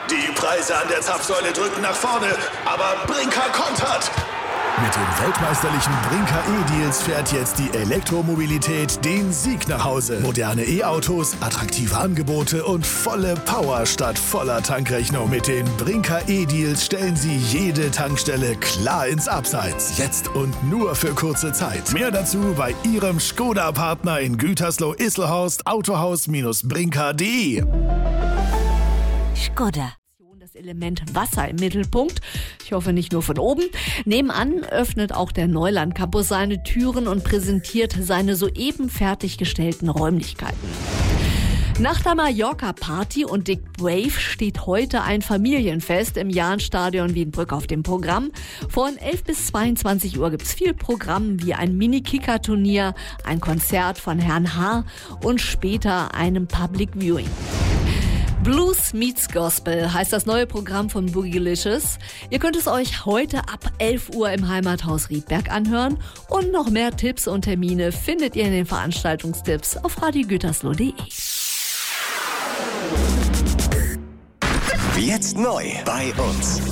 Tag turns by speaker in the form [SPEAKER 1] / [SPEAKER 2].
[SPEAKER 1] Die Preise an der Zapfsäule drücken nach vorne, aber Brinker kontert. Mit den weltmeisterlichen Brinker E-Deals fährt jetzt die Elektromobilität den Sieg nach Hause. Moderne E-Autos, attraktive Angebote und volle Power statt voller Tankrechnung. Mit den Brinker E-Deals stellen Sie jede Tankstelle klar ins Abseits. Jetzt und nur für kurze Zeit. Mehr dazu bei Ihrem Skoda-Partner in Gütersloh-Isselhorst, autohaus-brinker.de.
[SPEAKER 2] Skoda. Das Element Wasser im Mittelpunkt. Ich hoffe nicht nur von oben. Nebenan öffnet auch der Neuland Campus seine Türen und präsentiert seine soeben fertiggestellten Räumlichkeiten. Nach der Mallorca-Party und Dick Brave steht heute ein Familienfest im Jahnstadion Wienbrück auf dem Programm. Von 11 bis 22 Uhr gibt's viel Programm wie ein Mini-Kicker-Turnier, ein Konzert von Herrn H. und später einem Public Viewing. Blues meets Gospel heißt das neue Programm von Boogylicious. Ihr könnt es euch heute ab 11 Uhr im Heimathaus Riedberg anhören. Und noch mehr Tipps und Termine findet ihr in den Veranstaltungstipps auf radiogütersloh.de.
[SPEAKER 3] Jetzt neu bei uns.